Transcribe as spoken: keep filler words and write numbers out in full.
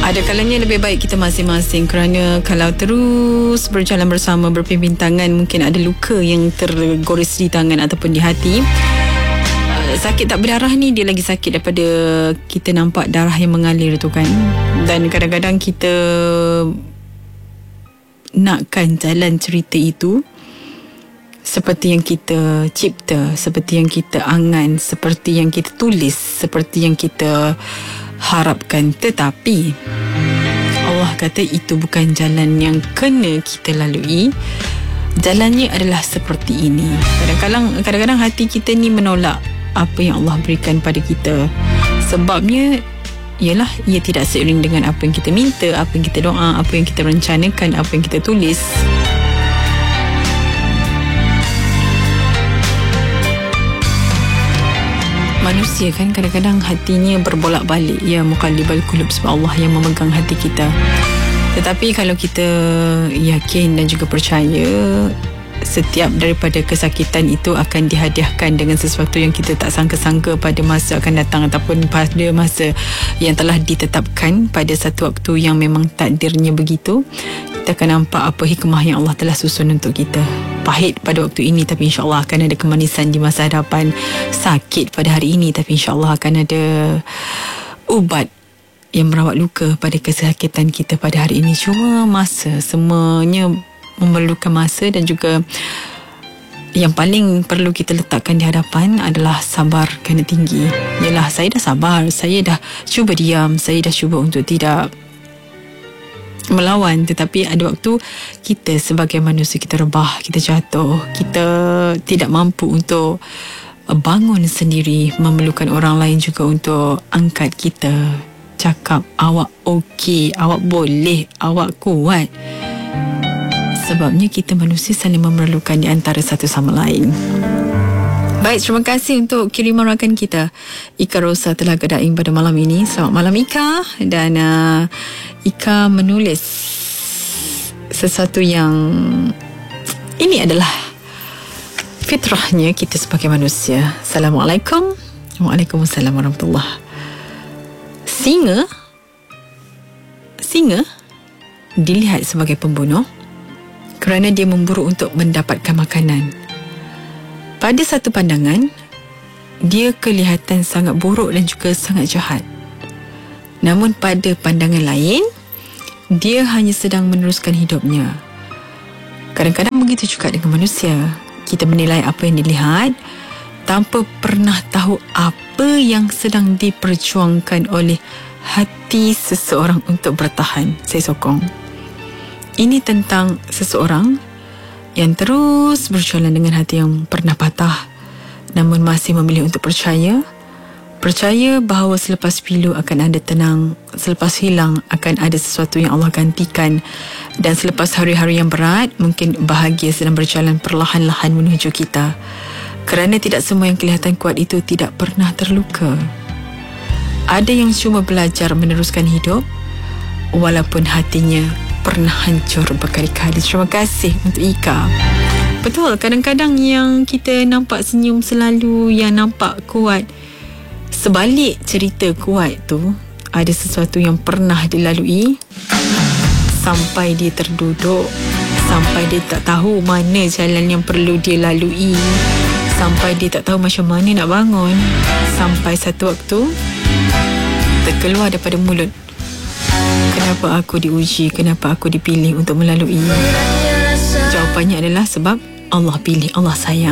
Ada kalanya lebih baik kita masing-masing, kerana kalau terus berjalan bersama, berpimpin tangan, mungkin ada luka yang tergores di tangan ataupun di hati. Sakit tak berdarah ni dia lagi sakit daripada kita nampak darah yang mengalir tu kan. Dan kadang-kadang kita nakkan jalan cerita itu seperti yang kita cipta, seperti yang kita angan, seperti yang kita tulis, seperti yang kita harapkan. Tetapi Allah kata itu bukan jalan yang kena kita lalui. Jalannya adalah seperti ini. Kadang-kadang kadang-kadang hati kita ni menolak apa yang Allah berikan pada kita. Sebabnya ialah ia tidak seiring dengan apa yang kita minta, apa yang kita doa, apa yang kita rencanakan, apa yang kita tulis. Manusia kan kadang-kadang hatinya berbolak-balik, ya muqallibal qulub, sebab Allah yang memegang hati kita. Tetapi kalau kita yakin dan juga percaya, setiap daripada kesakitan itu akan dihadiahkan dengan sesuatu yang kita tak sangka-sangka pada masa akan datang, ataupun pada masa yang telah ditetapkan pada satu waktu yang memang takdirnya begitu. Kita akan nampak apa hikmah yang Allah telah susun untuk kita. Pahit pada waktu ini, tapi insyaAllah akan ada kemanisan di masa hadapan. Sakit pada hari ini, tapi insyaAllah akan ada ubat yang merawat luka pada kesakitan kita pada hari ini. Cuma masa, semuanya memerlukan masa, dan juga yang paling perlu kita letakkan di hadapan adalah sabar kena tinggi. Yalah, saya dah sabar, saya dah cuba diam, saya dah cuba untuk tidak melawan, tetapi ada waktu kita sebagai manusia kita rebah, kita jatuh, kita tidak mampu untuk bangun sendiri, memerlukan orang lain juga untuk angkat kita, cakap awak okey, awak boleh, awak kuat. Sebabnya kita manusia saling memerlukan di antara satu sama lain. Baik, terima kasih untuk kiriman rakan kita Ika Rosa Telaga Daim pada malam ini. Selamat malam Ika. Dan uh, Ika menulis sesuatu yang ini adalah fitrahnya kita sebagai manusia. Assalamualaikum. Waalaikumsalam warahmatullahi. Singa Singa dilihat sebagai pembunuh kerana dia memburu untuk mendapatkan makanan. Pada satu pandangan, dia kelihatan sangat buruk dan juga sangat jahat. Namun pada pandangan lain, dia hanya sedang meneruskan hidupnya. Kadang-kadang begitu juga dengan manusia. Kita menilai apa yang dilihat tanpa pernah tahu apa yang sedang diperjuangkan oleh hati seseorang untuk bertahan. Saya sokong. Ini tentang seseorang yang terus berjalan dengan hati yang pernah patah, namun masih memilih untuk percaya. Percaya bahawa selepas pilu akan ada tenang, selepas hilang akan ada sesuatu yang Allah gantikan, dan selepas hari-hari yang berat, mungkin bahagia sedang berjalan perlahan-lahan menuju kita. Kerana tidak semua yang kelihatan kuat itu tidak pernah terluka. Ada yang cuma belajar meneruskan hidup walaupun hatinya pernah hancur berkali-kali. Terima kasih untuk Ika. Betul, kadang-kadang yang kita nampak senyum selalu, yang nampak kuat, sebalik cerita kuat tu ada sesuatu yang pernah dilalui sampai dia terduduk, sampai dia tak tahu mana jalan yang perlu dia lalui, sampai dia tak tahu macam mana nak bangun, sampai satu waktu terkeluar daripada mulut, kenapa aku diuji, kenapa aku dipilih untuk melalui. Jawapannya adalah sebab Allah pilih, Allah sayang.